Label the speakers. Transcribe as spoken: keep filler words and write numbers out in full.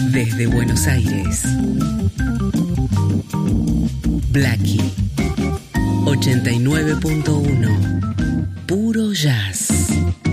Speaker 1: Desde Buenos Aires, Blackie ochenta y nueve punto uno.